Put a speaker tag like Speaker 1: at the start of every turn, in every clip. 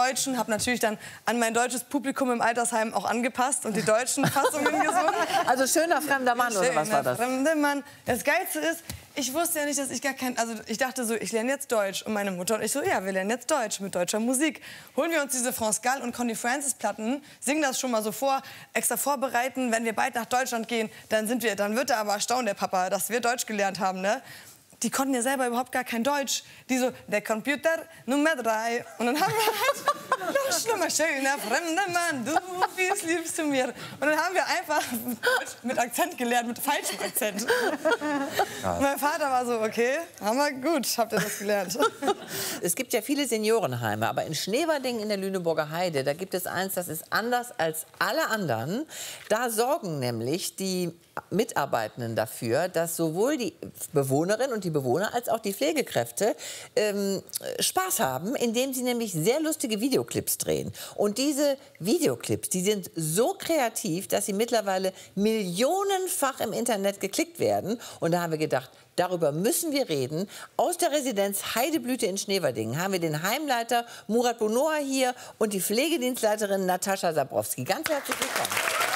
Speaker 1: Deutschen, habe natürlich dann an mein deutsches Publikum im Altersheim auch angepasst und die deutschen Fassungen gesungen.
Speaker 2: Also schöner fremder Mann oder was war das?
Speaker 1: Fremder Mann. Das Geilste ist, ich wusste ja nicht, dass ich gar kein... Also ich dachte so, ich lerne jetzt Deutsch. Und meine Mutter und ich so, ja, wir lernen jetzt Deutsch mit deutscher Musik. Holen wir uns diese France Gall und Connie Francis Platten, singen das schon mal so vor, extra vorbereiten. Wenn wir bald nach Deutschland gehen, dann wird er aber erstaunt, der Papa, dass wir Deutsch gelernt haben, ne? Die konnten ja selber überhaupt gar kein Deutsch. Die so, der Computer Nummer 3. Und dann haben wir halt, noch schlimmer, schöner fremder Mann, du bist liebst zu mir. Und dann haben wir einfach mit Akzent gelernt, mit falschem Akzent. Und mein Vater war so, okay, haben wir gut, habt ihr das gelernt.
Speaker 2: Es gibt ja viele Seniorenheime, aber in Schneverdingen in der Lüneburger Heide, da gibt es eins, das ist anders als alle anderen. Da sorgen nämlich die Mitarbeitenden dafür, dass sowohl die Bewohnerinnen und die Bewohner als auch die Pflegekräfte Spaß haben, indem sie nämlich sehr lustige Videoclips drehen. Und diese Videoclips, die sind so kreativ, dass sie mittlerweile millionenfach im Internet geklickt werden. Und da haben wir gedacht, darüber müssen wir reden. Aus der Residenz Heideblüte in Schneverdingen haben wir den Heimleiter Murat Bonoa hier und die Pflegedienstleiterin Natascha Sabrowski. Ganz herzlich willkommen.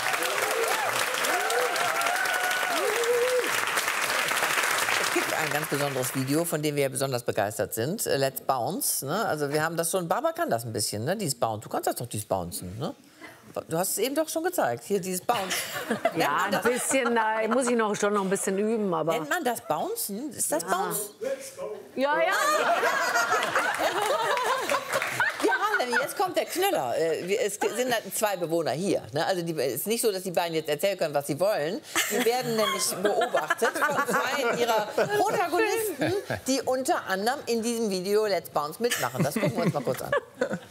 Speaker 2: Ein ganz besonderes Video, von dem wir ja besonders begeistert sind. Let's Bounce. Ne? Also wir haben das schon, Barbara kann das ein bisschen, ne? Dieses Bounce. Du kannst das doch, dieses Bouncen. Ne? Du hast es eben doch schon gezeigt. Hier, dieses Bounce.
Speaker 3: Ja, ein bisschen, da muss ich schon noch ein bisschen üben, aber...
Speaker 2: Nennt man das Bouncen? Ist das Bounce?
Speaker 3: Ja, ja.
Speaker 2: Jetzt kommt der Knüller. Es sind zwei Bewohner hier. Ne? Also es ist nicht so, dass die beiden jetzt erzählen können, was sie wollen. Die werden nämlich beobachtet von zwei ihrer Protagonisten, die unter anderem in diesem Video Let's Bounce mitmachen. Das gucken wir uns mal kurz an.